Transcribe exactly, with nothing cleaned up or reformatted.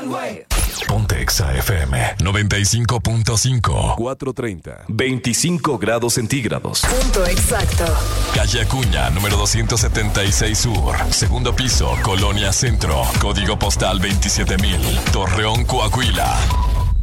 One-Way. Ponte Exa F M noventa y cinco punto cinco. cuatro treinta. veinticinco grados centígrados. Punto exacto. Calle Acuña, número doscientos setenta y seis Sur. Segundo piso, Colonia Centro. Código postal veintisiete mil. Torreón, Coahuila.